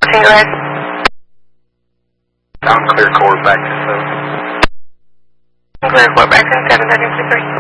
10, go ahead. Down clear core back to 7. Clear core back to 7, 13, 3.